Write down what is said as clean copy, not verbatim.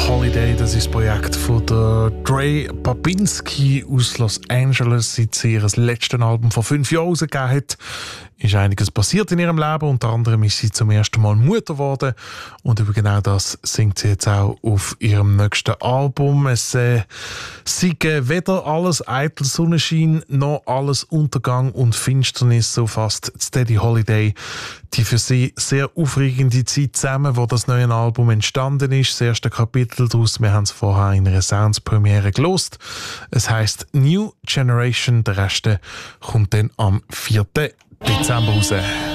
Holiday, das ist das Projekt von der Dre Babinski aus Los Angeles. Seit sie ihr letztes Album vor 5 Jahren rausgegeben hat, ist einiges passiert in ihrem Leben. Unter anderem ist sie zum ersten Mal Mutter geworden. Und über genau das singt sie jetzt auch auf ihrem nächsten Album. Es sei weder alles eitel Sonnenschein noch alles Untergang und Finsternis, so fasst Steady Holiday die für sie sehr aufregende Zeit zusammen, wo das neue Album entstanden ist. Das erste Kapitel daraus, wir haben es vorher in einer Sounds-Premiere gelost. Es heisst New Generation, der Rest kommt dann am 4. Dezember raus.